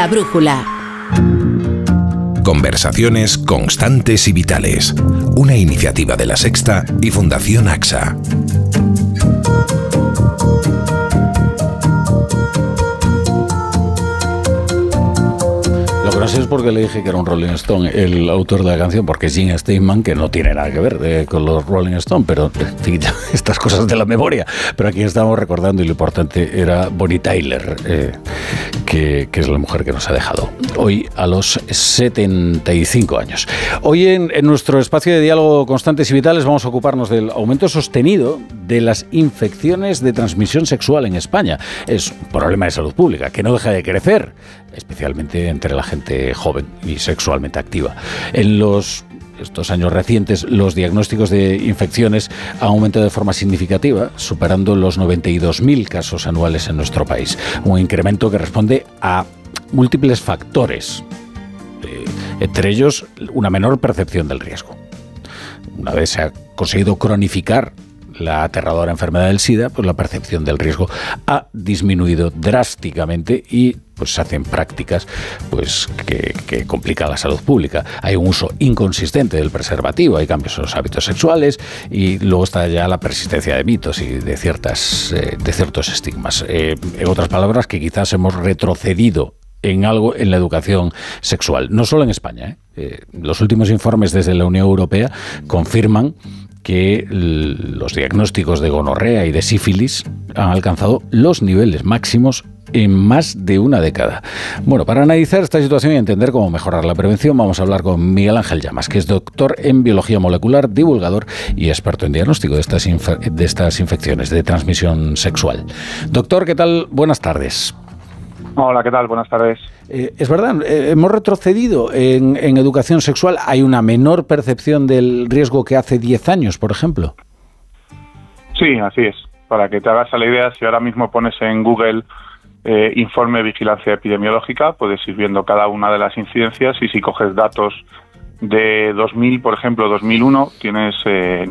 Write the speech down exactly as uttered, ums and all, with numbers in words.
La brújula. Conversaciones constantes y vitales. Una iniciativa de La Sexta y Fundación A X A. Lo que no sé es por qué le dije que era un Rolling Stone el autor de la canción, porque es Gene Steinman, que no tiene nada que ver de, con los Rolling Stone, pero en fin, estas cosas de la memoria. Pero aquí estamos recordando, y lo importante era Bonnie Tyler, eh, que, que es la mujer que nos ha dejado hoy a los setenta y cinco años. Hoy en, en nuestro espacio de diálogo constantes y vitales vamos a ocuparnos del aumento sostenido de las infecciones de transmisión sexual en España. Es un problema de salud pública que no deja de crecer, especialmente entre la gente joven y sexualmente activa. En los estos años recientes, los diagnósticos de infecciones han aumentado de forma significativa, superando los noventa y dos mil casos anuales en nuestro país. Un incremento que responde a múltiples factores, eh, entre ellos una menor percepción del riesgo. Una vez se ha conseguido cronificar la aterradora enfermedad del SIDA, pues la percepción del riesgo ha disminuido drásticamente y pues se hacen prácticas pues que, que complican la salud pública. Hay un uso inconsistente del preservativo, hay cambios en los hábitos sexuales y luego está ya la persistencia de mitos y de ciertas eh, de ciertos estigmas. Eh, en otras palabras, que quizás hemos retrocedido en algo en la educación sexual, no solo en España, ¿eh? Eh, los últimos informes desde la Unión Europea confirman que los diagnósticos de gonorrea y de sífilis han alcanzado los niveles máximos en más de una década. Bueno, para analizar esta situación y entender cómo mejorar la prevención, vamos a hablar con Miguel Ángel Llamas, que es doctor en biología molecular, divulgador y experto en diagnóstico de estas, inf- de estas infecciones de transmisión sexual. Doctor, ¿qué tal? Buenas tardes. Hola, ¿qué tal? Buenas tardes. Eh, es verdad, eh, hemos retrocedido en, en educación sexual. ¿Hay una menor percepción del riesgo que hace diez años, por ejemplo? Sí, así es. Para que te hagas a la idea, si ahora mismo pones en Google eh, informe de vigilancia epidemiológica, puedes ir viendo cada una de las incidencias y si coges datos de dos mil, por ejemplo, dos mil uno, tienes eh,